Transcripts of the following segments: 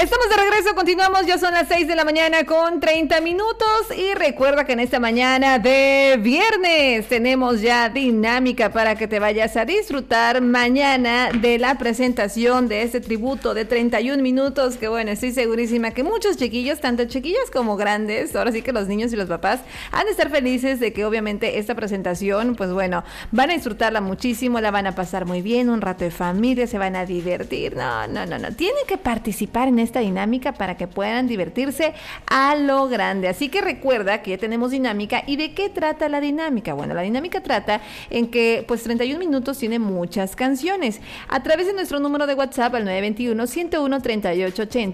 Estamos de regreso, continuamos, ya son las 6 de la mañana con 30 minutos y recuerda que en esta mañana de viernes tenemos ya dinámica para que te vayas a disfrutar mañana de la presentación de este tributo de 31 minutos, que bueno, estoy segurísima que muchos chiquillos, tanto chiquillos como grandes, ahora sí que los niños y los papás, han de estar felices de que obviamente esta presentación, pues bueno, van a disfrutarla muchísimo, la van a pasar muy bien, un rato de familia, se van a divertir, no, tienen que participar en esta dinámica para que puedan divertirse a lo grande. Así que recuerda que ya tenemos dinámica. ¿Y de qué trata la dinámica? Bueno, la dinámica trata en que pues 31 minutos tiene muchas canciones. A través de nuestro número de WhatsApp al 921-101-3880,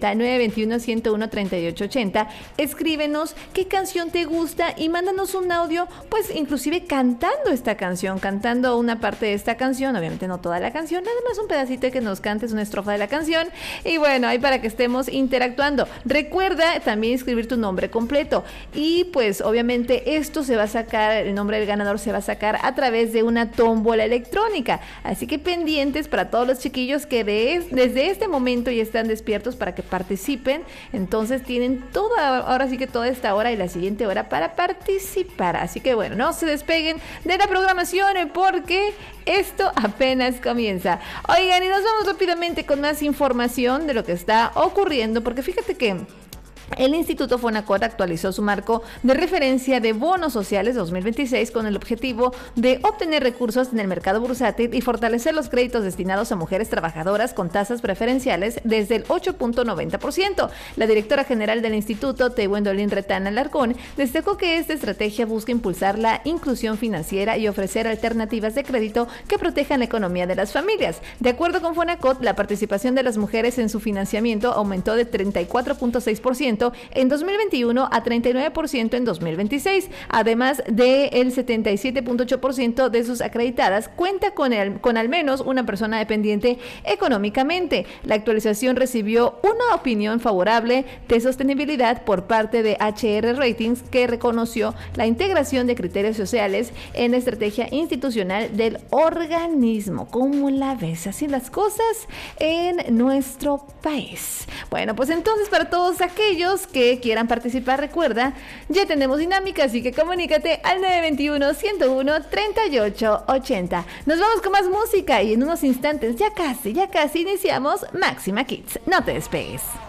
921-101-3880, escríbenos qué canción te gusta y mándanos un audio, pues inclusive cantando esta canción, cantando una parte de esta canción, obviamente no toda la canción, nada más un pedacito que nos cantes una estrofa de la canción y bueno, ahí para que estemos interactuando. Recuerda también escribir tu nombre completo y pues obviamente esto se va a sacar, el nombre del ganador se va a sacar a través de una tómbola electrónica, así que pendientes para todos los chiquillos que desde este momento ya están despiertos para que participen. Entonces tienen ahora sí que toda esta hora y la siguiente hora para participar, así que bueno, no se despeguen de la programación porque esto apenas comienza. Oigan, y nos vamos rápidamente con más información de lo que está ocurriendo, porque fíjate que el Instituto Fonacot actualizó su marco de referencia de bonos sociales 2026 con el objetivo de obtener recursos en el mercado bursátil y fortalecer los créditos destinados a mujeres trabajadoras con tasas preferenciales desde el 8.90%. La directora general del instituto, Gwendolyn Retana Alarcón, destacó que esta estrategia busca impulsar la inclusión financiera y ofrecer alternativas de crédito que protejan la economía de las familias. De acuerdo con Fonacot, la participación de las mujeres en su financiamiento aumentó de 34.6% en 2021 a 39% en 2026. Además del 77.8% de sus acreditadas cuenta con al menos una persona dependiente económicamente. La actualización recibió una opinión favorable de sostenibilidad por parte de HR Ratings, que reconoció la integración de criterios sociales en la estrategia institucional del organismo. ¿Cómo la ves? Así las cosas en nuestro país. Bueno, pues entonces para todos aquellos que quieran participar, recuerda, ya tenemos dinámica, así que comunícate al 921-101-3880. Nos vamos con más música y en unos instantes, ya casi iniciamos Máxima Kids. No te despegues.